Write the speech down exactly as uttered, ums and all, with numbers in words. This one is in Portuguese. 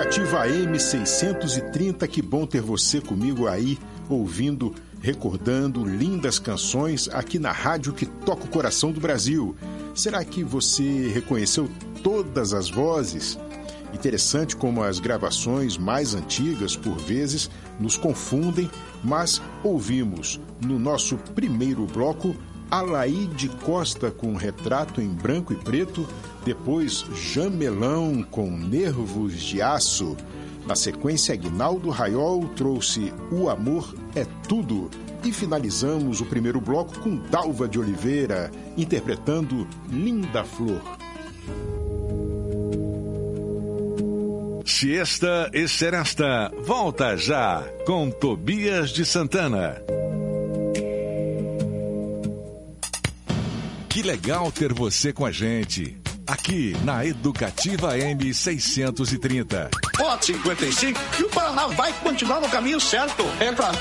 Educativa A M seiscentos e trinta, que bom ter você comigo aí, ouvindo, recordando lindas canções aqui na rádio que toca o coração do Brasil. Será que você reconheceu todas as vozes? Interessante como as gravações mais antigas, por vezes, nos confundem, mas ouvimos no nosso primeiro bloco Alaide Costa com Retrato em Branco e Preto, depois Jamelão com Nervos de Aço. Na sequência, Aguinaldo Raiol trouxe O Amor é Tudo. E finalizamos o primeiro bloco com Dalva de Oliveira, interpretando Linda Flor. Siesta e Seresta, volta já com Tobias de Santana. Que legal ter você com a gente, aqui na Educativa M seiscentos e trinta. Rota cinquenta e cinco, e o Paraná vai continuar no caminho certo. É pra